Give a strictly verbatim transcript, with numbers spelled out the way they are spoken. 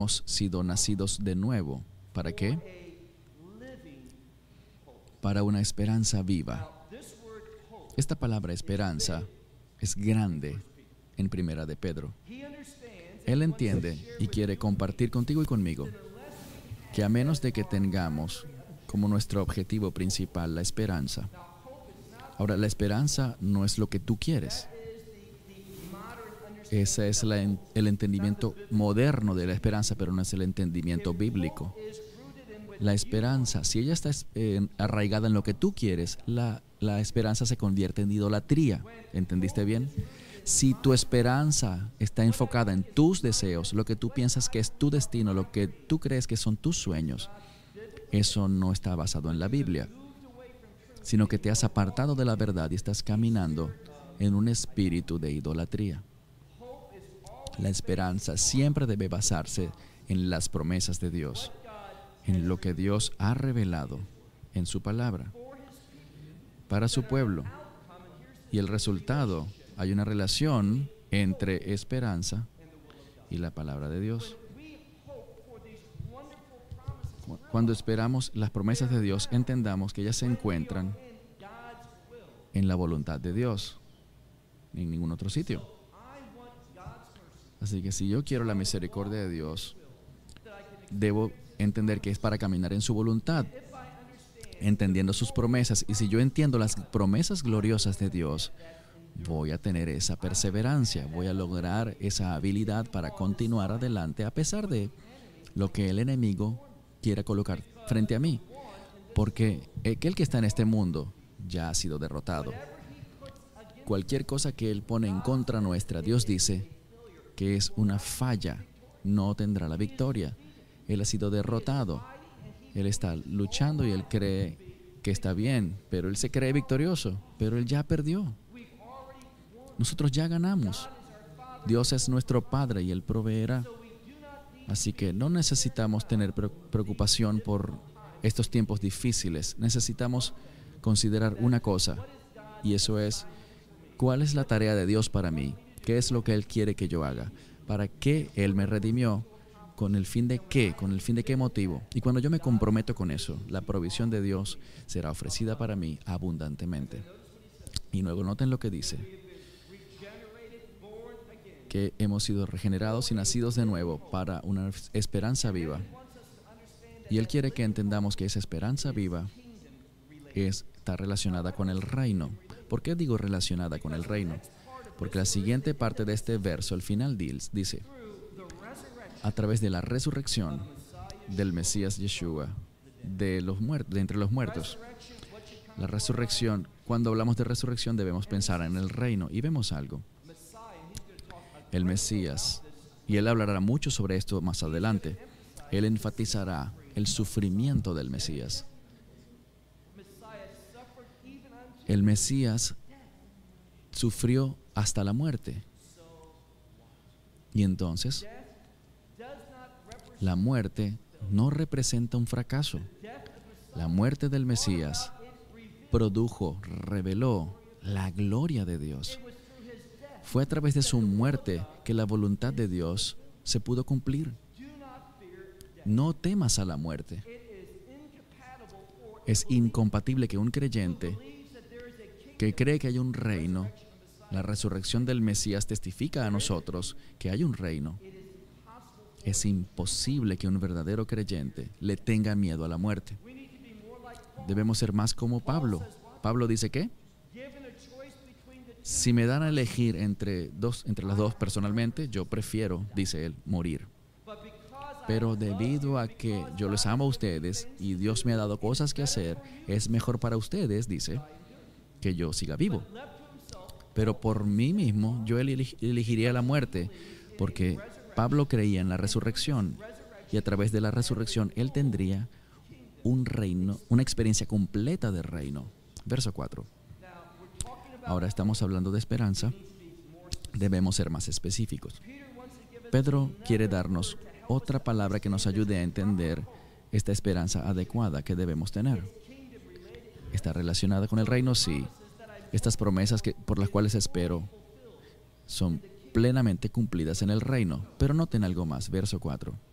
hemos sido nacidos de nuevo. ¿Para qué? Para una esperanza viva. Esta palabra esperanza es grande en Primera de Pedro. Él entiende y quiere compartir contigo y conmigo que a menos de que tengamos como nuestro objetivo principal la esperanza. Ahora, la esperanza no es lo que tú quieres. Ese es la, el entendimiento moderno de la esperanza, pero no es el entendimiento bíblico. La esperanza, si ella está eh, arraigada en lo que tú quieres, la, la esperanza se convierte en idolatría. ¿Entendiste bien? Si tu esperanza está enfocada en tus deseos, lo que tú piensas que es tu destino, lo que tú crees que son tus sueños, eso no está basado en la Biblia, sino que te has apartado de la verdad y estás caminando en un espíritu de idolatría. La esperanza siempre debe basarse en las promesas de Dios, en lo que Dios ha revelado en su palabra para su pueblo. Y el resultado, hay una relación entre esperanza y la palabra de Dios. Cuando esperamos las promesas de Dios, entendamos que ellas se encuentran en la voluntad de Dios, en ningún otro sitio. Así que si yo quiero la misericordia de Dios, debo entender que es para caminar en su voluntad, entendiendo sus promesas. Y si yo entiendo las promesas gloriosas de Dios, voy a tener esa perseverancia, voy a lograr esa habilidad para continuar adelante a pesar de lo que el enemigo quiera colocar frente a mí. Porque aquel que está en este mundo ya ha sido derrotado. Cualquier cosa que él pone en contra nuestra, Dios dice que es una falla, no tendrá la victoria. Él ha sido derrotado. Él está luchando y él cree que está bien, pero él se cree victorioso, pero él ya perdió. Nosotros ya ganamos. Dios es nuestro Padre y Él proveerá. Así que no necesitamos tener preocupación por estos tiempos difíciles. Necesitamos considerar una cosa, y eso es, ¿cuál es la tarea de Dios para mí? ¿Qué es lo que Él quiere que yo haga? ¿Para qué Él me redimió? ¿Con el fin de qué? ¿Con el fin de qué motivo? Y cuando yo me comprometo con eso, la provisión de Dios será ofrecida para mí abundantemente. Y luego noten lo que dice, que hemos sido regenerados y nacidos de nuevo para una esperanza viva. Y Él quiere que entendamos que esa esperanza viva está relacionada con el reino. ¿Por qué digo relacionada con el reino? Porque la siguiente parte de este verso, al final dice, a través de la resurrección del Mesías Yeshua, de, los muertos, de entre los muertos. La resurrección, cuando hablamos de resurrección debemos pensar en el reino. Y vemos algo. El Mesías, y Él hablará mucho sobre esto más adelante, Él enfatizará el sufrimiento del Mesías. El Mesías sufrió hasta la muerte. Y entonces, la muerte no representa un fracaso. La muerte del Mesías produjo, reveló la gloria de Dios. Fue a través de su muerte que la voluntad de Dios se pudo cumplir. No temas a la muerte. Es incompatible que un creyente que cree que hay un reino, la resurrección del Mesías testifica a nosotros que hay un reino. Es imposible que un verdadero creyente le tenga miedo a la muerte. Debemos ser más como Pablo. Pablo dice ¿qué? Si me dan a elegir entre, dos, entre las dos personalmente, yo prefiero, dice él, morir. Pero debido a que yo les amo a ustedes y Dios me ha dado cosas que hacer, es mejor para ustedes, dice, que yo siga vivo. Pero por mí mismo, yo elegiría la muerte, porque Pablo creía en la resurrección y a través de la resurrección él tendría un reino, una experiencia completa de reino. Verso cuatro. Ahora estamos hablando de esperanza. Debemos ser más específicos. Pedro quiere darnos otra palabra que nos ayude a entender esta esperanza adecuada que debemos tener. ¿Está relacionada con el reino? Sí. Estas promesas que, por las cuales espero son plenamente cumplidas en el reino. Pero noten algo más. Verso cuatro.